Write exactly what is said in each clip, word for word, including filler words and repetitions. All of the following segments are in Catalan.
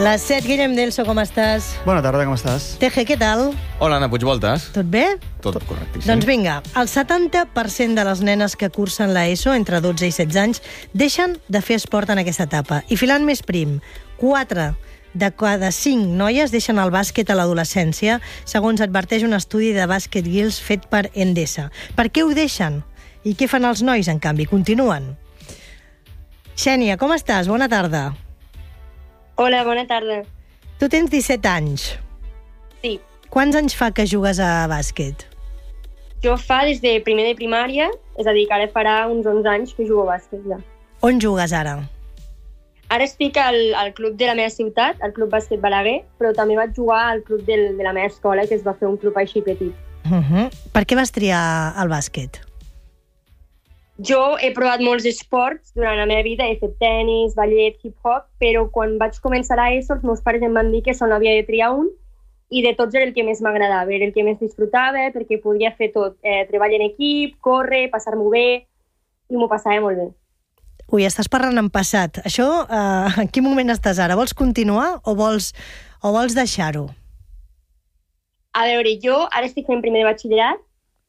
Les set, Guillem Delso, com estàs? Bona tarda, com estàs? Teje, què tal? Hola, Anna Puigvoltes. Tot bé? Tot correctíssim. Doncs vinga, el setanta per cent de les nenes que cursen l'ESO, entre dotze i setze anys, deixen de fer esport en aquesta etapa. I filant més prim, quatre de cada cinc noies deixen el bàsquet a l'adolescència, segons adverteix un estudi de Basket Girls fet per Endesa. Per què ho deixen? I què fan els nois, en canvi? Continuen. Xènia, com estàs? Bona tarda. Hola, bona tarda. Tu tens disset anys. Sí. Quants anys fa que jugues a bàsquet? Jo fa des de primer de primària, és a dir, que ara farà uns onze anys que jugo a bàsquet ja. On jugues ara? Ara estic al, al club de la meva ciutat, al Club Bàsquet Balaguer, però també vaig jugar al club del, de la meva escola, que es va fer un club així petit. Uh-huh. Per què vas triar el bàsquet? Jo he provat molts esports durant la meva vida, he fet tennis, ballet, hip-hop, però quan vaig començar a ESO els meus pares em van dir que solo havia de triar un i de tots era el que més m'agradava, era el que més disfrutava perquè podia fer tot, eh, treball en equip, córrer, passar-m'ho bé i m'ho passava molt bé. Ui, estàs parlant en passat. Això, eh, en quin moment estàs ara? Vols continuar o vols, o vols deixar-ho? A veure, jo ara estic fent primer de batxillerat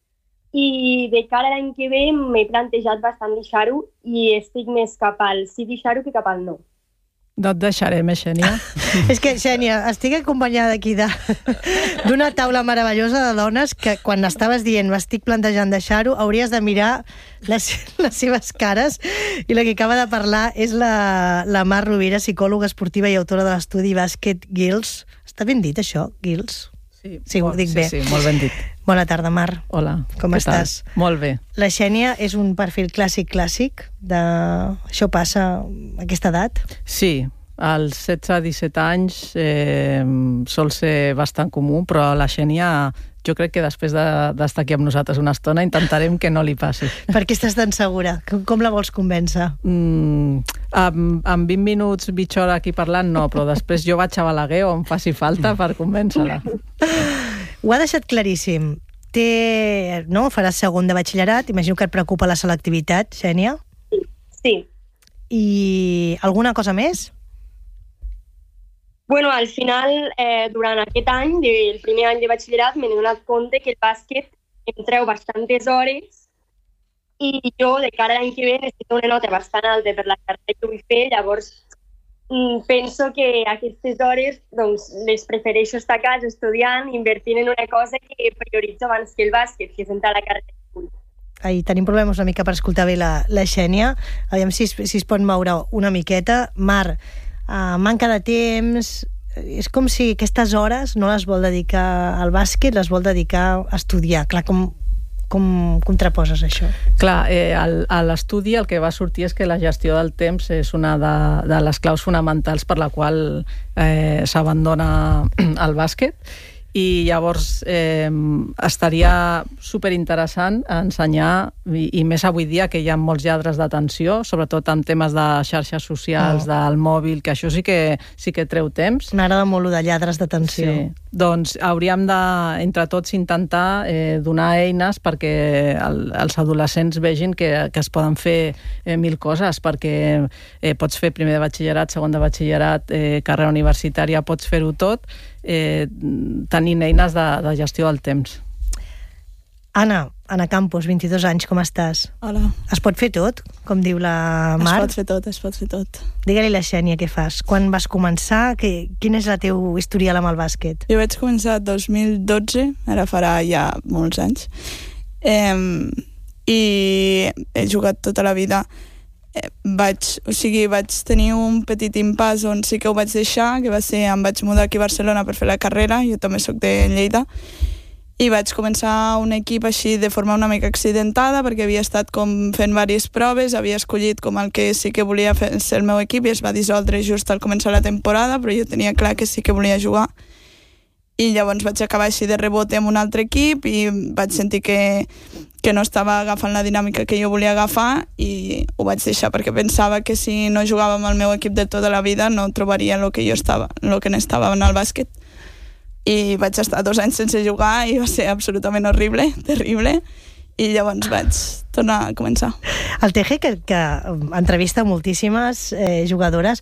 i de cara a l'any que ve m'he plantejat bastant deixar-ho i estic més cap al sí deixar-ho que cap al no. No et deixarem, eh, Xènia? És que, Xènia, estic acompanyada aquí de, d'una taula meravellosa de dones que quan estaves dient m'estic plantejant deixar-ho, hauries de mirar les, les seves cares, i la que acaba de parlar és la, la Mar Rovira, psicòloga esportiva i autora de l'estudi Basket Girls. Està ben dit, això, Girls? Sí, sí, ho dic sí, bé. Sí, molt ben dit. Bona tarda, Mar. Hola. Com estàs? Tal? Molt bé. La Xènia és un perfil clàssic-clàssic de... Això passa a aquesta edat? Sí, als setze a disset anys eh, sol ser bastant comú, però la Xènia jo crec que després d'estar de, aquí amb nosaltres una estona intentarem que no li passi. Per què estàs tan segura? Com, com la vols convèncer? Mm, amb, amb vint minuts, mitja hora aquí parlant, no, però després jo vaig a Balaguer on faci falta per convèncer-la. Ho ha deixat claríssim. Té, no? Faràs segon de batxillerat, imagino que et preocupa la selectivitat, Xènia? Sí. sí. I alguna cosa més? Bueno, al final, eh, durant aquest any, del primer any de batxillerat, m'he donat compte que el bàsquet em treu bastantes hores i jo, de cara a l'any que ve, necessito una nota bastant alta per la carrera que vull fer, llavors penso que aquestes hores doncs, les prefereixo estar a casa estudiant, invertint en una cosa que prioritzo abans que el bàsquet, que és entrar a la carrera que vull. Ai, tenim problemes una mica per escoltar bé la, la Xènia. Aviam si, si es pot moure una miqueta. Mar, uh, manca de temps, és com si aquestes hores no les vol dedicar al bàsquet, les vol dedicar a estudiar. Clar, com, com contraposes això? Clar, eh, al, a l'estudi el que va sortir és que la gestió del temps és una de, de les claus fonamentals per la qual eh, s'abandona el bàsquet. I llavors eh, estaria superinteressant ensenyar, i, i més avui dia que hi ha molts lladres d'atenció, sobretot en temes de xarxes socials, oh. del mòbil, que això sí que, sí que treu temps. M'agrada molt de lladres d'atenció. Sí. Doncs hauríem de, entre tots, intentar eh, donar eines perquè el, els adolescents vegin que, que es poden fer eh, mil coses, perquè eh, pots fer primer de batxillerat, segon de batxillerat, eh, carrera universitària, pots fer-ho tot, eh, tenint eines de, de gestió del temps. Anna, Anna Campos, vint-i-dos anys, com estàs? Hola. Es pot fer tot, com diu la Mar? Es pot fer tot, es pot fer tot. Digue-li a la Xènia què fas. Quan vas començar? Que, quin és la teu historial amb el bàsquet? Jo vaig començar el dos mil dotze, ara farà ja molts anys, eh, i he jugat tota la vida. Eh, vaig, o sigui, vaig tenir un petit impàs on sí que ho vaig deixar, que va ser, em vaig mudar aquí a Barcelona per fer la carrera, jo també soc de Lleida, i vaig començar un equip així de forma una mica accidentada perquè havia estat com fent diverses proves, havia escollit com el que sí que volia fer, ser el meu equip i es va dissoldre just al començar la temporada, però jo tenia clar que sí que volia jugar i llavors vaig acabar així de rebote amb un altre equip i vaig sentir que, que no estava agafant la dinàmica que jo volia agafar i ho vaig deixar perquè pensava que si no jugava amb el meu equip de tota la vida no trobaria el que jo estava, el que n'estava en el bàsquet. I vaig estar dos anys sense jugar i va ser absolutament horrible, terrible, i llavors vaig tornar a començar. El Teje, que, que entrevista moltíssimes eh, jugadores,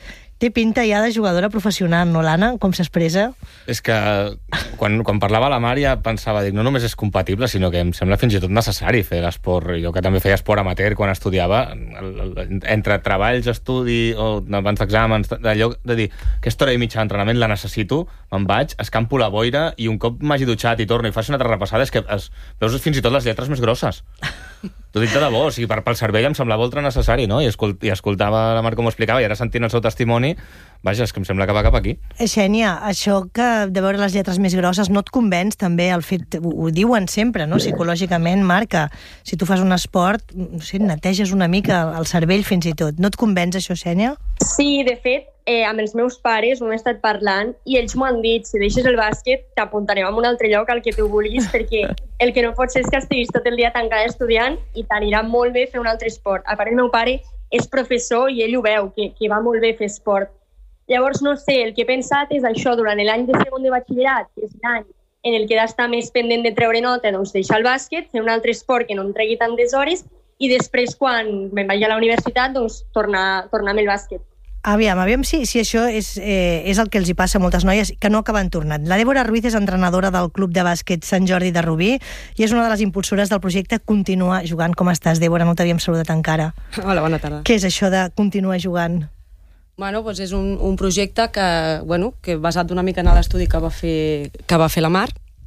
Té pinta ja de jugadora professional, no, l'Anna? Com s'expressa? És que quan, quan parlava la Mar ja pensava, dic, no només és compatible, sinó que em sembla fins i tot necessari fer l'esport. Jo que també feia esport amateur quan estudiava, el, el, entre treballs, estudi o abans d'exàmens, d'allò de dir, aquesta hora i mitja d'entrenament la necessito, me'n vaig, escampo la boira i un cop m'hagi dutxat i torno i faig una altra repassada, és que es, veus fins i tot les lletres més grosses. T'ho dic de debò, o sigui, per, pel cervell em semblava ultra necessari, no? I, escolt, i escoltava la Mar com ho explicava i ara sentint el seu testimoni, vaja, és que em sembla que va cap aquí. Xènia, això que de veure les lletres més grosses no et convenç també el fet, ho, ho diuen sempre, no? Psicològicament, Marc, que si tu fas un esport, no sé, neteges una mica el cervell fins i tot. No et convenç això, Xènia? Sí, de fet, eh, amb els meus pares ho hem estat parlant i ells m'ho han dit, si deixes el bàsquet t'apuntarem a un altre lloc al que tu vulguis perquè el que no pot ser és que estiguis tot el dia tancada estudiant i t'anirà molt bé fer un altre esport. A part, el meu pare és professor i ell ho veu, que, que va molt bé fer esport. Llavors, no sé, el que he pensat és això, durant l'any de segon de batxillerat, que és l'any en el que he d'estar més pendent de treure nota, doncs deixar el bàsquet, fer un altre esport que no em tregui tantes hores i després, quan me'n vaig a la universitat, doncs tornar, tornar amb el bàsquet. Aviam, aviam si, si això és, eh, és el que els hi passa a moltes noies que no acaben tornant. La Débora Ruiz és entrenadora del Club de Bàsquet Sant Jordi de Rubí i és una de les impulsores del projecte Continuar Jugant. Com estàs, Débora? No t'havíem saludat encara. Hola, bona tarda. Què és això de Continuar Jugant? Bueno, doncs és un, un projecte que, bueno, que basat una mica en l'estudi que va fer, que va fer la Mar.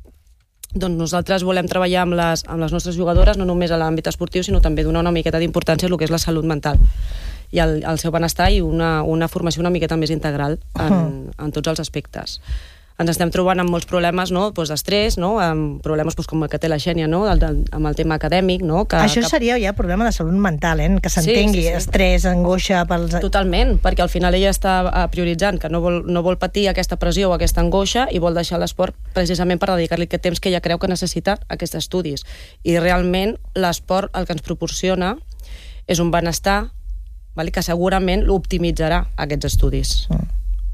Doncs nosaltres volem treballar amb les, amb les nostres jugadores, no només a l'àmbit esportiu, sinó també donar una miqueta d'importància a el que és la salut mental i el, el seu benestar i una, una formació una miqueta més integral en, uh-huh. en tots els aspectes. Ens estem trobant amb molts problemes, no? Pues d'estrès, no? Amb problemes pues, com el que té la Xènia, no? El, el, amb el tema acadèmic, no? Que, Això que... seria ja problema de salut mental, eh? Que s'entengui, sí, sí, sí. Estrès, angoixa... Pels... Totalment, perquè al final ella està prioritzant que no vol, no vol patir aquesta pressió o aquesta angoixa i vol deixar l'esport precisament per dedicar-li aquest temps que ella creu que necessita aquests estudis. I realment l'esport el que ens proporciona és un benestar, vale? Que segurament l'optimitzarà aquests estudis. Mm.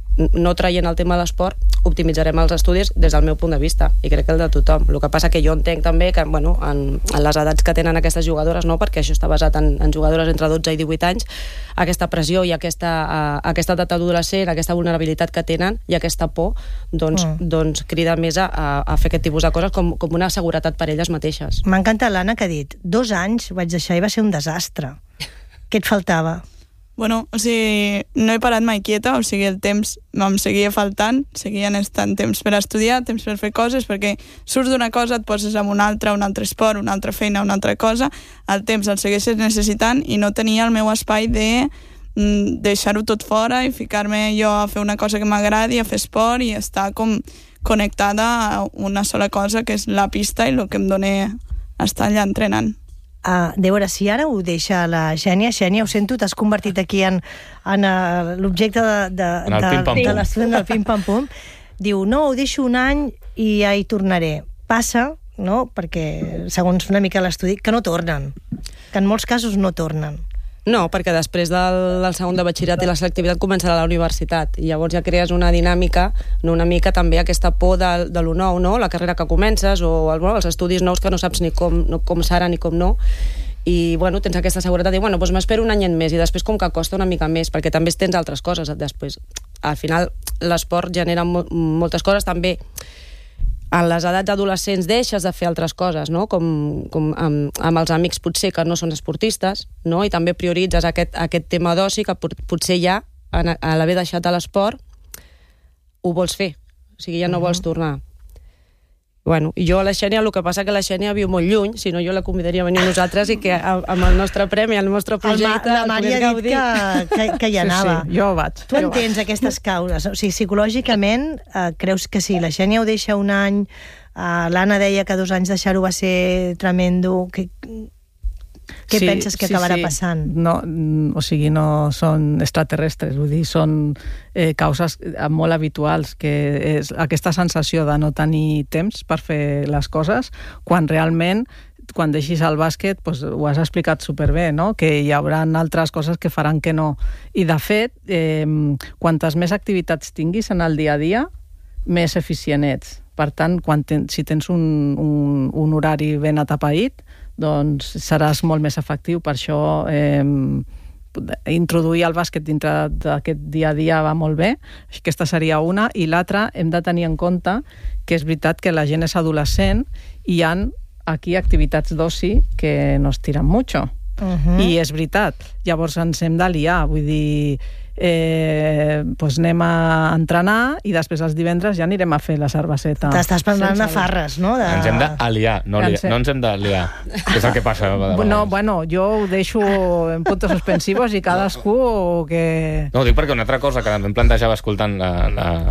No traient el tema de l'esport, optimitzarem els estudis des del meu punt de vista, i crec que el de tothom. El que passa que jo entenc també que, bueno, en, en les edats que tenen aquestes jugadores, no? Perquè això està basat en, en jugadores entre dotze i divuit anys, aquesta pressió i aquesta, uh, aquesta edat adolescent, aquesta vulnerabilitat que tenen i aquesta por, doncs, mm. doncs crida més a, a fer aquest tipus de coses com, com una seguretat per elles mateixes. M'ha encantat l'Anna que ha dit, dos anys vaig deixar i va ser un desastre. Què et faltava? Bueno, o sigui, no he parat mai quieta, o sigui, el temps em seguia faltant, seguien estant temps per estudiar, temps per fer coses, perquè surts d'una cosa, et poses amb una altra, un altre esport, una altra feina, una altra cosa, el temps el segueixes necessitant i no tenia el meu espai de mm, deixar-ho tot fora i ficar-me jo a fer una cosa que m'agradi, a fer esport i estar com connectada a una sola cosa, que és la pista i el que em dona estar allà entrenant. Uh, Débora, si ara ho deixa la Xènia, Xènia, ho sento, t'has convertit aquí en, en uh, l'objecte de, de, de, de, de l'estudent del pim-pam-pum. Diu, no, ho deixo un any i ja hi tornaré. Passa, no?, perquè segons una mica l'estudi, que no tornen, que en molts casos no tornen. No, perquè després del, del segon de batxillerat i la selectivitat començarà a la universitat i llavors ja crees una dinàmica, no una mica també aquesta por de, de lo nou, no? La carrera que comences o el, bueno, els estudis nous que no saps ni com, no, com serà ni com no, i bueno, tens aquesta seguretat de, bueno, doncs m'espero un any més i després com que costa una mica més, perquè també tens altres coses després. Al final l'esport genera mo moltes coses, també en les edats adolescents deixes de fer altres coses, no? Com, com amb, amb els amics potser que no són esportistes, no? I també prioritzes aquest, aquest tema d'oci que potser ja, a l'haver deixat a l'esport, ho vols fer. O sigui, ja no uh-huh. vols tornar. Bueno, jo a la Xènia, el que passa que la Xènia viu molt lluny, si no jo la convidaria a venir a nosaltres i que amb el nostre premi, el nostre projecte... El Ma, la Mària ha dit que, que, que hi anava. Sí, sí, jo vaig. Tu entens vaig. Aquestes causes? O sigui, psicològicament, eh, creus que sí, la Xènia ho deixa un any, eh, l'Anna deia que dos anys deixar-ho va ser tremendo... Que... Què sí, penses que sí, acabarà sí. passant? No, o sigui, no són extraterrestres, vull dir, són eh, causes molt habituals, que és aquesta sensació de no tenir temps per fer les coses, quan realment, quan deixis el bàsquet, doncs, ho has explicat superbé, no? Que hi haurà altres coses que faran que no. I, de fet, eh, quantes més activitats tinguis en el dia a dia, més eficient ets. Per tant, quan ten, si tens un, un, un horari ben atapeït, doncs seràs molt més efectiu. Per això, eh, introduir el bàsquet dintre d'aquest dia a dia va molt bé, aquesta seria una, i l'altra hem de tenir en compte que és veritat que la gent és adolescent i hi ha aquí activitats d'oci que no es tiren mucho. Uh-huh. I és veritat. Llavors ens hem d'aliar, vull dir, eh, doncs anem a entrenar i després els divendres ja anirem a fer la cerveseta. T'estàs parlant de farres, no? De... Ens hem d'aliar, no, ens... no ens hem d'aliar. És el que passa. No, bueno, jo ho deixo en puntos suspensivos i cadascú que... No, ho dic perquè una altra cosa que em plantejava escoltant la, la,